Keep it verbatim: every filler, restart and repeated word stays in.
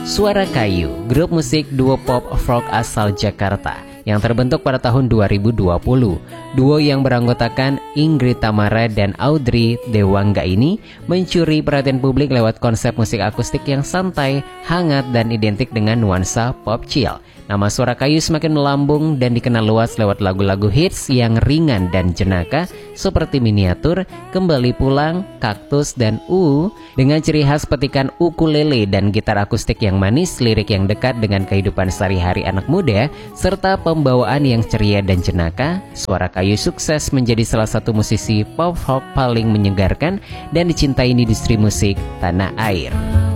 Suara Kayu, grup musik duo pop folk asal Jakarta yang terbentuk pada tahun dua ribu dua puluh. Duo yang beranggotakan Ingrid Tamara dan Audrey Dewangga ini mencuri perhatian publik lewat konsep musik akustik yang santai, hangat, dan identik dengan nuansa pop chill. Nama Suara Kayu semakin melambung dan dikenal luas lewat lagu-lagu hits yang ringan dan jenaka seperti Miniatur, Kembali Pulang, Kaktus, dan U. Dengan ciri khas petikan ukulele dan gitar akustik yang manis, lirik yang dekat dengan kehidupan sehari-hari anak muda, serta pembawaan yang ceria dan jenaka, Suara Kayu sukses menjadi salah satu musisi pop folk paling menyegarkan dan dicintai industri musik tanah air.